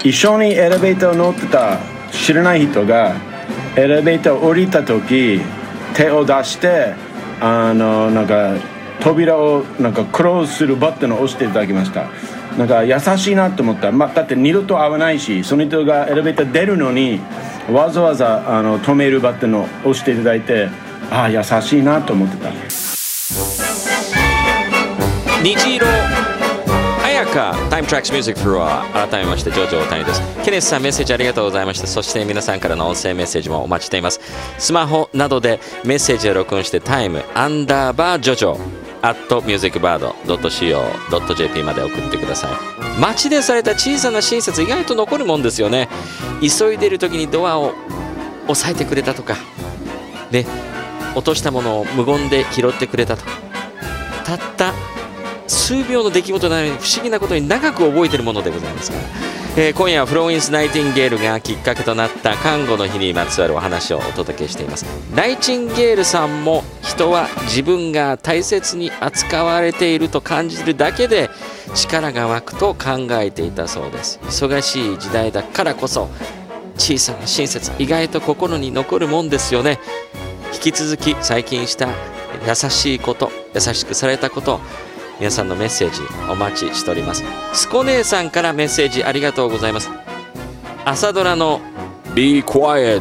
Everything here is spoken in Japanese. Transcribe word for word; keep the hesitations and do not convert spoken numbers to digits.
一緒にエレベーター乗ってた知らない人がエレベーター降りた時手を出してあのなんか扉をなんかクローズするバットンを押していただきました。なんか優しいなと思った、まあ、だって二度と会わないし、その人がエレベーター出るのにわざわざあの止めるバットンを押していただいて、ああ優しいなと思ってた。 虹色彩香タイムトラックスミュージックフロア、改めましてジョジョ谷です。ケネスさんメッセージありがとうございました。そして皆さんからの音声メッセージもお待ちしています。スマホなどでメッセージを録音してタイムアンダーバージョジョアットミュージックバードドットシーオードットジェーピー まで送ってください。街でされた小さな親切意外と残るもんですよね。急いでいる時にドアを押さえてくれたとかで、落としたものを無言で拾ってくれたとか、たった数秒の出来事なのに不思議なことに長く覚えているものでございますから、えー、今夜はフローインス・ナイティンゲールがきっかけとなった看護の日にまつわるお話をお届けしています。ナイチンゲールさんも人は自分が大切に扱われていると感じるだけで力が湧くと考えていたそうです。忙しい時代だからこそ小さな親切、意外と心に残るもんですよね。引き続き最近した優しいこと、優しくされたこと、皆さんのメッセージお待ちしております。スコ姉さんからメッセージありがとうございます。朝ドラの Be Quiet